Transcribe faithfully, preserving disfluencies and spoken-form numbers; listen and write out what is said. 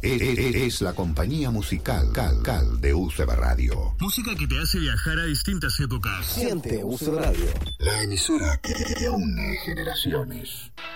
Es, es- es la compañía musical Cal, Cal de U C B Radio. Música que te hace viajar a distintas épocas. Siente U C B Radio. La emisora que, que une generaciones.